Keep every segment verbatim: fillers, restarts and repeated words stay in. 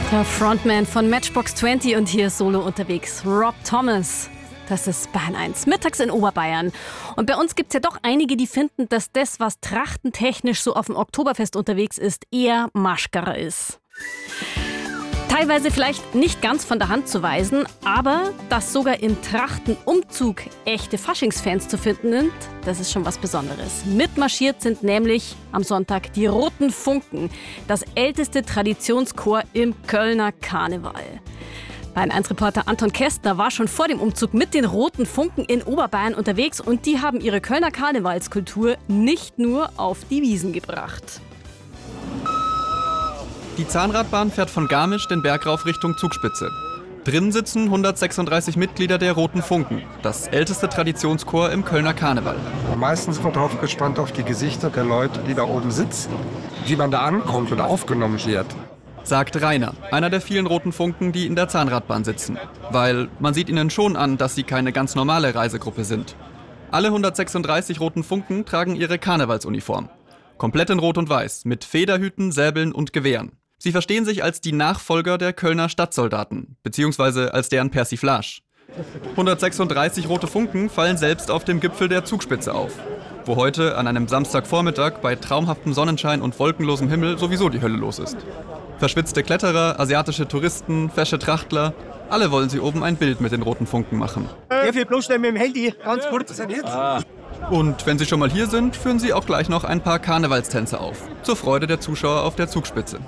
Der Frontman von Matchbox zwanzig und hier ist solo unterwegs, Rob Thomas. Das ist Bayern eins, mittags in Oberbayern. Und bei uns gibt es ja doch einige, die finden, dass das, was trachtentechnisch so auf dem Oktoberfest unterwegs ist, eher Maschkara ist. Teilweise vielleicht nicht ganz von der Hand zu weisen, aber dass sogar im Trachtenumzug echte Faschingsfans zu finden sind, das ist schon was Besonderes. Mitmarschiert sind nämlich am Sonntag die Roten Funken, das älteste Traditionschor im Kölner Karneval. Bayern eins Reporter Anton Kästner war schon vor dem Umzug mit den Roten Funken in Oberbayern unterwegs und die haben ihre Kölner Karnevalskultur nicht nur auf die Wiesn gebracht. Die Zahnradbahn fährt von Garmisch den Berg rauf Richtung Zugspitze. Drin sitzen hundertsechsunddreißig Mitglieder der Roten Funken, das älteste Traditionschor im Kölner Karneval. Meistens wird darauf gespannt auf die Gesichter der Leute, die da oben sitzen, wie man da ankommt oder aufgenommen wird. Sagt Rainer, einer der vielen Roten Funken, die in der Zahnradbahn sitzen. Weil man sieht ihnen schon an, dass sie keine ganz normale Reisegruppe sind. Alle hundertsechsunddreißig Roten Funken tragen ihre Karnevalsuniform. Komplett in Rot und Weiß, mit Federhüten, Säbeln und Gewehren. Sie verstehen sich als die Nachfolger der Kölner Stadtsoldaten, beziehungsweise als deren Persiflage. hundertsechsunddreißig Rote Funken fallen selbst auf dem Gipfel der Zugspitze auf, wo heute an einem Samstagvormittag bei traumhaftem Sonnenschein und wolkenlosem Himmel sowieso die Hölle los ist. Verschwitzte Kletterer, asiatische Touristen, fesche Trachtler, alle wollen sie oben ein Bild mit den Roten Funken machen. Ja, wir bloß mit dem Handy, ganz kurz. Ah. Und wenn sie schon mal hier sind, führen sie auch gleich noch ein paar Karnevalstänze auf, zur Freude der Zuschauer auf der Zugspitze.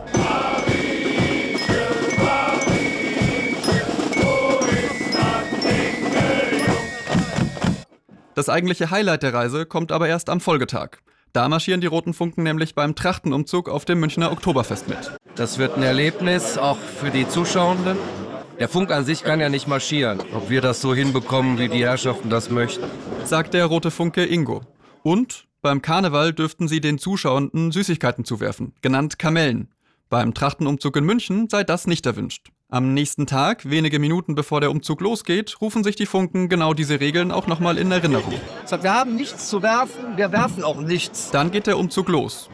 Das eigentliche Highlight der Reise kommt aber erst am Folgetag. Da marschieren die Roten Funken nämlich beim Trachtenumzug auf dem Münchner Oktoberfest mit. Das wird ein Erlebnis, auch für die Zuschauenden. Der Funk an sich kann ja nicht marschieren. Ob wir das so hinbekommen, wie die Herrschaften das möchten, sagt der Rote Funke Ingo. Und beim Karneval dürften sie den Zuschauenden Süßigkeiten zuwerfen, genannt Kamellen. Beim Trachtenumzug in München sei das nicht erwünscht. Am nächsten Tag, wenige Minuten bevor der Umzug losgeht, rufen sich die Funken genau diese Regeln auch nochmal in Erinnerung. Wir haben nichts zu werfen, wir werfen auch nichts. Dann geht der Umzug los.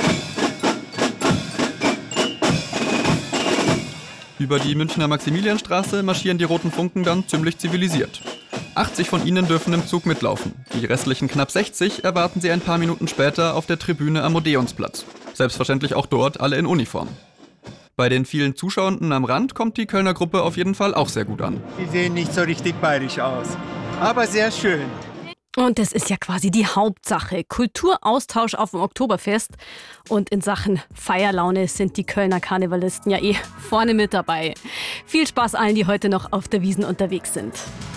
Über die Münchner Maximilianstraße marschieren die Roten Funken dann ziemlich zivilisiert. achtzig von ihnen dürfen im Zug mitlaufen. Die restlichen knapp sechzig erwarten sie ein paar Minuten später auf der Tribüne am Odeonsplatz. Selbstverständlich auch dort alle in Uniform. Bei den vielen Zuschauenden am Rand kommt die Kölner Gruppe auf jeden Fall auch sehr gut an. Die sehen nicht so richtig bayerisch aus, aber sehr schön. Und das ist ja quasi die Hauptsache. Kulturaustausch auf dem Oktoberfest. Und in Sachen Feierlaune sind die Kölner Karnevalisten ja eh vorne mit dabei. Viel Spaß allen, die heute noch auf der Wiesn unterwegs sind.